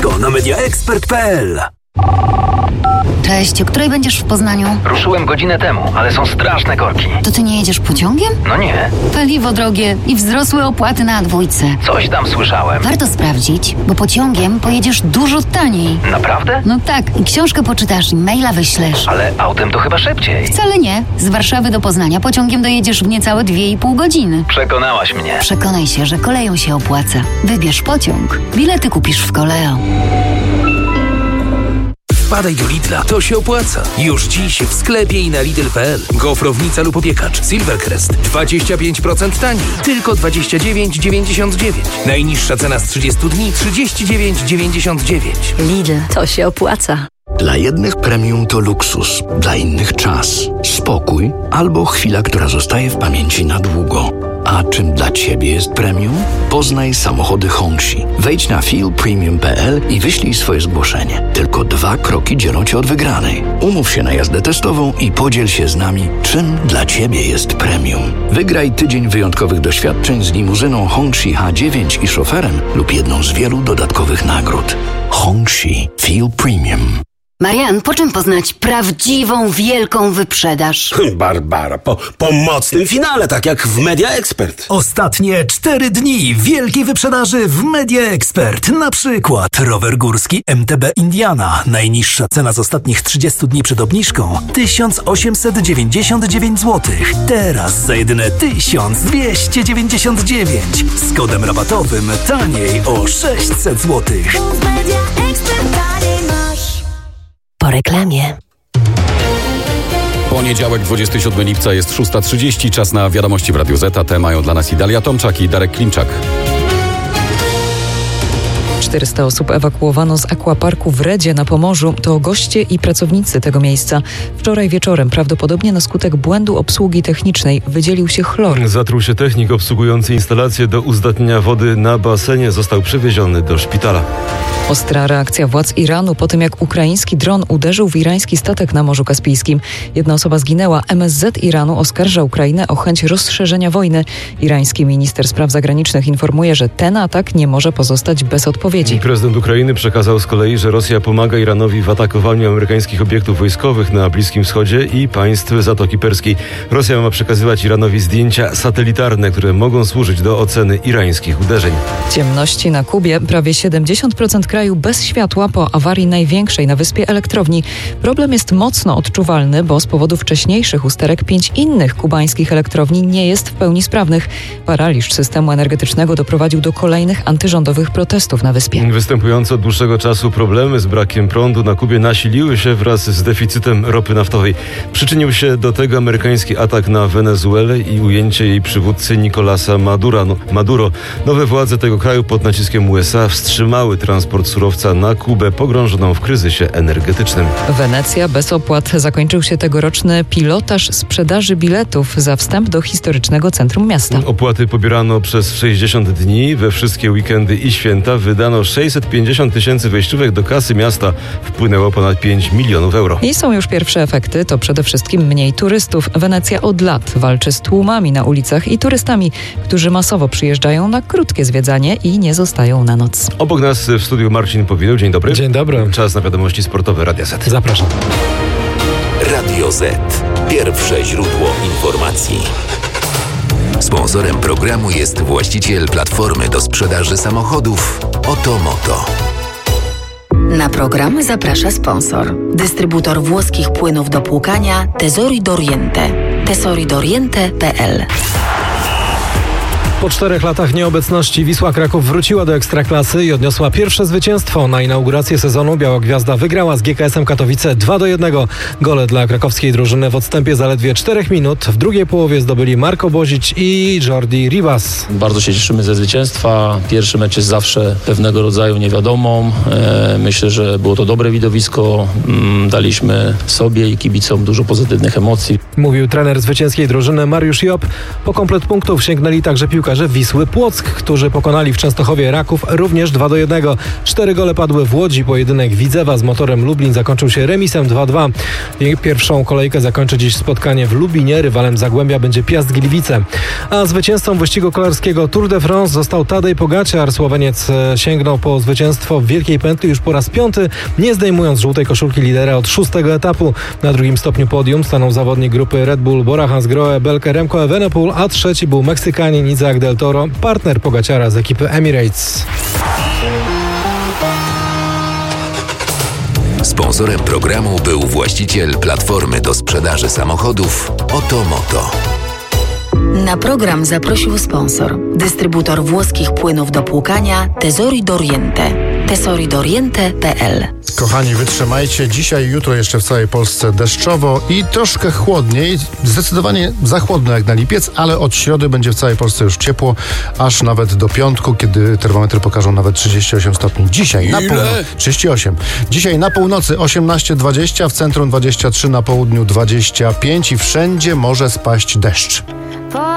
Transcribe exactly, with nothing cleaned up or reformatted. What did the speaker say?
Wszystko na media expert kropka p l. Cześć, o której będziesz w Poznaniu? Ruszyłem godzinę temu, ale są straszne korki. To ty nie jedziesz pociągiem? No nie. Paliwo drogie i wzrosłe opłaty na dwójce. Coś tam słyszałem. Warto sprawdzić, bo pociągiem pojedziesz dużo taniej. Naprawdę? No tak, i książkę poczytasz, i maila wyślesz. Ale autem to chyba szybciej. Wcale nie. Z Warszawy do Poznania pociągiem dojedziesz w niecałe dwie i pół godziny. Przekonałaś mnie. Przekonaj się, że koleją się opłaca. Wybierz pociąg. Bilety kupisz w Koleo. Wpadaj do Lidla, to się opłaca. Już dziś w sklepie i na lidl kropka p l. Gofrownica lub opiekacz Silvercrest dwadzieścia pięć procent taniej. Tylko dwadzieścia dziewięć dziewięćdziesiąt dziewięć. Najniższa cena z trzydziestu dni trzydzieści dziewięć dziewięćdziesiąt dziewięć. Lidl, to się opłaca. Dla jednych premium to luksus, dla innych czas, spokój albo chwila, która zostaje w pamięci na długo. A czym dla Ciebie jest premium? Poznaj samochody Hongxi. Wejdź na feel premium kropka p l i wyślij swoje zgłoszenie. Tylko dwa kroki dzielą Cię od wygranej. Umów się na jazdę testową i podziel się z nami, czym dla Ciebie jest premium. Wygraj tydzień wyjątkowych doświadczeń z limuzyną Hongxi H dziewięć i szoferem lub jedną z wielu dodatkowych nagród. Hongxi Feel Premium. Marian, po czym poznać prawdziwą, wielką wyprzedaż? Barbara, po, po mocnym finale, tak jak w Media Expert. Ostatnie cztery dni wielkiej wyprzedaży w Media Expert. Na przykład rower górski M T B Indiana. Najniższa cena z ostatnich trzydziestu dni przed obniżką tysiąc osiemset dziewięćdziesiąt dziewięć złotych. Teraz za jedyne tysiąc dwieście dziewięćdziesiąt dziewięć. Z kodem rabatowym taniej o sześćset złotych. Po reklamie. Poniedziałek, dwudziestego siódmego lipca jest szósta trzydzieści. Czas na wiadomości w Radiu Z. Te mają dla nas i Dalia Tomczak i Darek Klimczak. czterysta osób ewakuowano z aquaparku w Redzie na Pomorzu. To goście i pracownicy tego miejsca. Wczoraj wieczorem, prawdopodobnie na skutek błędu obsługi technicznej, wydzielił się chlor. Zatruł się technik obsługujący instalację do uzdatniania wody na basenie. Został przewieziony do szpitala. Ostra reakcja władz Iranu po tym, jak ukraiński dron uderzył w irański statek na Morzu Kaspijskim. Jedna osoba zginęła. M S Z Iranu oskarża Ukrainę o chęć rozszerzenia wojny. Irański minister spraw zagranicznych informuje, że ten atak nie może pozostać bez odpowiedzi. Prezydent Ukrainy przekazał z kolei, że Rosja pomaga Iranowi w atakowaniu amerykańskich obiektów wojskowych na Bliskim Wschodzie i państw Zatoki Perskiej. Rosja ma przekazywać Iranowi zdjęcia satelitarne, które mogą służyć do oceny irańskich uderzeń. Ciemności na Kubie. Prawie siedemdziesiąt procent kraju bez światła po awarii największej na wyspie elektrowni. Problem jest mocno odczuwalny, bo z powodu wcześniejszych usterek pięć innych kubańskich elektrowni nie jest w pełni sprawnych. Paraliż systemu energetycznego doprowadził do kolejnych antyrządowych protestów na wyspie. Występujące od dłuższego czasu problemy z brakiem prądu na Kubie nasiliły się wraz z deficytem ropy naftowej. Przyczynił się do tego amerykański atak na Wenezuelę i ujęcie jej przywódcy Nicolasa Madura. Maduro. Nowe władze tego kraju pod naciskiem U S A wstrzymały transport surowca na Kubę pogrążoną w kryzysie energetycznym. Wenecja bez opłat. Zakończył się tegoroczny pilotaż sprzedaży biletów za wstęp do historycznego centrum miasta. Opłaty pobierano przez sześćdziesiąt dni. We wszystkie weekendy i święta wydano sześćset pięćdziesiąt tysięcy wejściówek do kasy miasta. Wpłynęło ponad pięć milionów euro. I są już pierwsze efekty. To przede wszystkim mniej turystów. Wenecja od lat walczy z tłumami na ulicach i turystami, którzy masowo przyjeżdżają na krótkie zwiedzanie i nie zostają na noc. Obok nas w studiu Marcin Powideł. Dzień dobry. Dzień dobry. Czas na wiadomości sportowe Radia Z. Zapraszam. Radio Z. Pierwsze źródło informacji. Sponsorem programu jest właściciel platformy do sprzedaży samochodów Otomoto. Na program zaprasza sponsor. Dystrybutor włoskich płynów do płukania Tesori d'Oriente. tesori d'Oriente kropka p l. Po czterech latach nieobecności Wisła Kraków wróciła do Ekstraklasy i odniosła pierwsze zwycięstwo. Na inaugurację sezonu Biała Gwiazda wygrała z G K S-em Katowice dwa do jednego. Gole dla krakowskiej drużyny w odstępie zaledwie czterech minut. W drugiej połowie zdobyli Marko Bozic i Jordi Ribas. Bardzo się cieszymy ze zwycięstwa. Pierwszy mecz jest zawsze pewnego rodzaju niewiadomą. Myślę, że było to dobre widowisko. Daliśmy sobie i kibicom dużo pozytywnych emocji. Mówił trener zwycięskiej drużyny Mariusz Job. Po komplet punktów sięgnęli także piłkarze piłkarze Wisły Płock, którzy pokonali w Częstochowie Raków również dwa do jednego. Cztery gole padły w Łodzi. Pojedynek Widzewa z Motorem Lublin zakończył się remisem dwa dwa. Pierwszą kolejkę zakończy dziś spotkanie w Lubinie. Rywalem Zagłębia będzie Piast Gliwice. A zwycięzcą wyścigu kolarskiego Tour de France został Tadej Pogačar. Słoweniec sięgnął po zwycięstwo w Wielkiej Pętli już po raz piąty, nie zdejmując żółtej koszulki lidera od szóstego etapu. Na drugim stopniu podium stanął zawodnik grupy Red Bull Bora Hansgrohe Belkę Remco Evenepoel, a trzeci był Meksykanin Isaac del Toro, partner Pogačara z ekipy Emirates. Sponsorem programu był właściciel platformy do sprzedaży samochodów Otomoto. Na program zaprosił sponsor. Dystrybutor włoskich płynów do płukania Tesori d'Oriente. tesori d'Oriente kropka p l. Kochani, wytrzymajcie. Dzisiaj i jutro jeszcze w całej Polsce deszczowo i troszkę chłodniej. Zdecydowanie za chłodno jak na lipiec, ale od środy będzie w całej Polsce już ciepło, aż nawet do piątku, kiedy termometry pokażą nawet trzydzieści osiem stopni. Dzisiaj na północy trzydzieści osiem. Dzisiaj na północy osiemnaście dwadzieścia, w centrum dwadzieścia trzy, na południu dwadzieścia pięć i wszędzie może spaść deszcz.